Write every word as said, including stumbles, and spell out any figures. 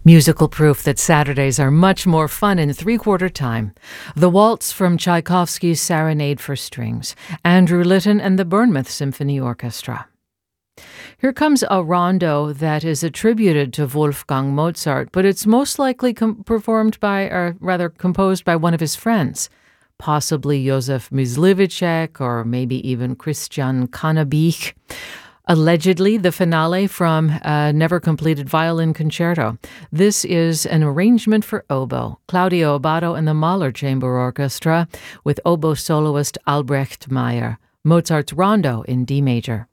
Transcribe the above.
Musical proof that Saturdays are much more fun in three-quarter time. The Waltz from Tchaikovsky's Serenade for Strings, Andrew Litton and the Bournemouth Symphony Orchestra. Here comes a rondo that is attributed to Wolfgang Mozart, but it's most likely com- performed by, or rather composed by one of his friends, possibly Josef Myslivicek or maybe even Christian Kannabich. Allegedly, the finale from a never-completed violin concerto. This is an arrangement for oboe, Claudio Abbado and the Mahler Chamber Orchestra, with oboe soloist Albrecht Meyer. Mozart's Rondo in D major.